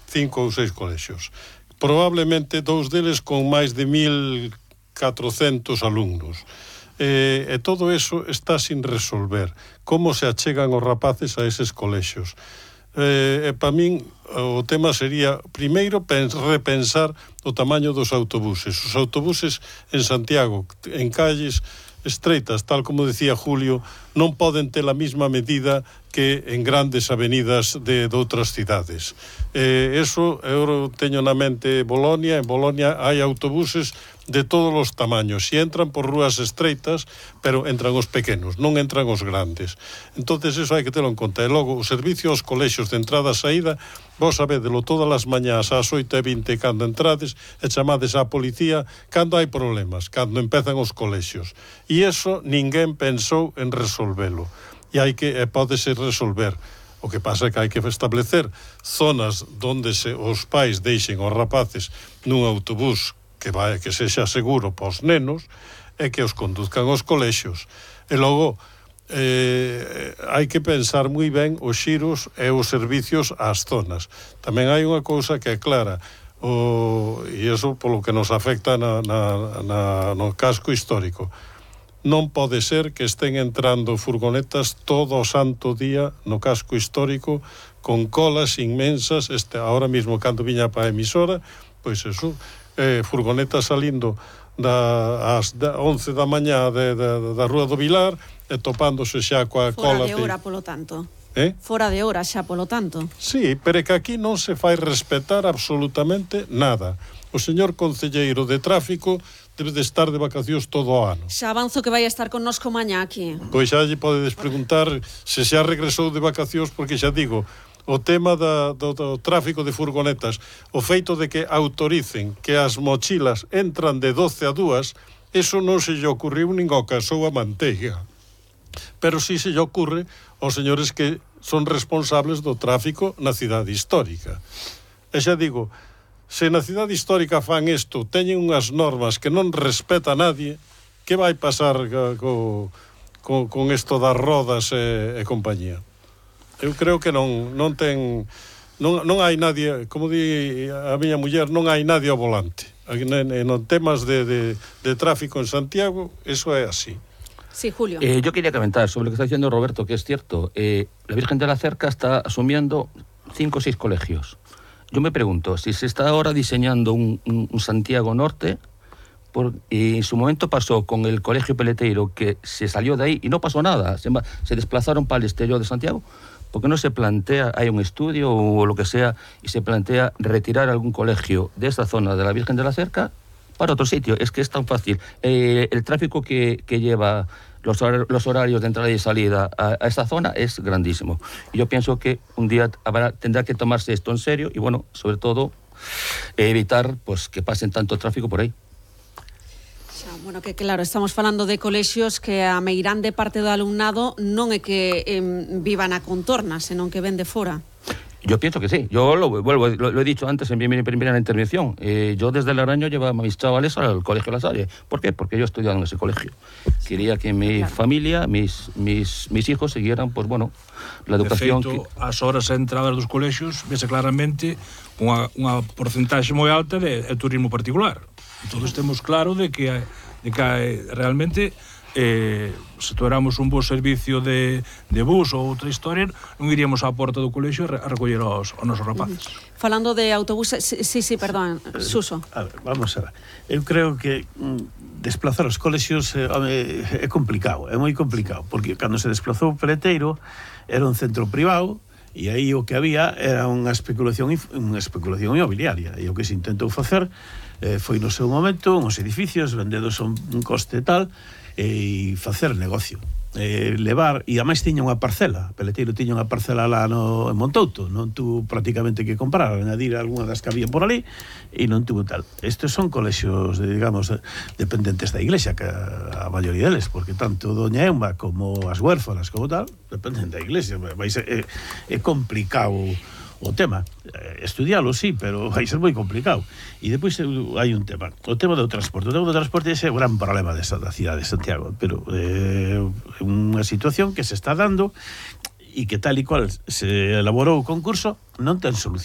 5 ou 6 colexios. Probablemente 2 deles con máis de 1.400 alumnos. E todo eso está sin resolver. Como se achegan os rapaces a eses colexios? Para min, o tema sería, primeiro, repensar o tamaño dos autobuses. Os autobuses en Santiago, en calles estreitas, tal como decía Julio, non poden ter a mesma medida que en grandes avenidas de outras cidades. Eso, eu teño na mente Bolonia. En Bolonia hai autobuses de todos os tamaños, e entran por rúas estreitas, pero entran os pequenos, non entran os grandes. Entonces eso hai que telo en conta. E logo, o servicio aos colexios de entrada e saída, vos sabedelo todas as mañás ás 8:20 cando entrades e chamades á policía cando hai problemas, cando empezan os colexios. E eso ninguén pensou en resolvelo. E pódese resolver. O que pasa é que hai que establecer zonas onde os pais deixen os rapaces nun autobús que sexa seguro para os nenos e que os conduzcan aos colexios. E logo hai que pensar moi ben os xiros e os servicios ás zonas. Tamén hai unha cousa que é clara, e iso polo que nos afecta no casco histórico. Non pode ser que estén entrando furgonetas todo o santo día no casco histórico con colas inmensas. Ahora mismo, cando viña para a emisora, pois eso, furgonetas salindo ás 11 da mañá da Rúa do Vilar e topándose xa coa cola. Fora de hora, polo tanto. Fora de hora xa, polo tanto. Sí, pero é que aquí non se fai respetar absolutamente nada. O señor concelleiro de tráfico debe de estar de vacacións todo o ano. Xa avanzo que vai a estar connosco mañá aquí. Pois xa lle podedes preguntar se xa regresou de vacacións, porque xa digo, o tema do tráfico de furgonetas, o feito de que autoricen que as mochilas entran de 12 a 2, eso non se lle ocurriu nin ao casou a manteiga. Pero sí se lle ocurre aos señores que son responsables do tráfico na cidade histórica. E xa digo, se na cidade histórica fan isto, teñen unhas normas que non respeta a nadie, que vai pasar con isto das rodas e compañía? Eu creo que non hai nadie, como di a miña muller, non hai nadie ao volante. En temas de tráfico en Santiago, eso é así. Sí, Julio. Yo quería comentar sobre lo que está diciendo Roberto, que es cierto. La Virgen de la Cerca está asumiendo 5 o 6 colegios. Yo me pregunto, si se está ahora diseñando un Santiago Norte, y en su momento pasó con el Colegio Peleteiro, que se salió de ahí y no pasó nada, se desplazaron para el exterior de Santiago, ¿por qué no se plantea, hay un estudio o lo que sea, y se plantea retirar algún colegio de esta zona de la Virgen de la Cerca para otro sitio? Es que es tan fácil. El tráfico que lleva los horarios de entrada y salida a esta zona es grandísimo. Y yo pienso que un día tendrá que tomarse esto en serio y, bueno, sobre todo, evitar pues que pasen tanto tráfico por ahí. Bueno, que claro, estamos falando de colexios que a meirande parte do alumnado non é que vivan a contorna, senón que ven de fora. Yo pienso que sí. Yo lo he dicho antes en mi primera intervención. Yo desde el Araño llevaba a mis chavales al Colegio La Salle. ¿Por qué? Porque yo he estudiado en ese colegio. Quería que mi familia, mis hijos siguieran, pues bueno, la educación. De feito, as horas de entrada dos colexios vese claramente unha porcentaxe moi alta de turismo particular. Todos temos claro de que realmente se tuéramos un bo servicio de bus ou outra historia, non iríamos á porta do colexio a recoller os nosos rapaces. Falando de autobuses, sí, perdón, Suso. A ver, vamos a ver. Eu creo que desplazar os colexios é complicado, é moi complicado, porque cando se desplazou o Peleteiro era un centro privado e aí o que había era unha especulación inmobiliaria, e o que se intentou facer foi no seu momento uns edificios vendedos a un coste tal e facer negocio, levar, e ademais tiña unha parcela, Peleteiro tiña unha parcela lá en Montouto, non tuvo prácticamente que comprar, añadir algunha das que había por ali e non tuvo tal. Estes son colexios, digamos, dependentes da iglesia, que a maioría deles, porque tanto Doña Eumba como as huérfanas como tal dependen da iglesia. É complicado o tema, estudialo sí, pero vai ser moi complicado. E depois hai un tema, o tema do transporte. O tema do transporte é o gran problema da cidade de Santiago, pero é unha situación que se está dando e que tal e cual se elaborou o concurso non ten solución.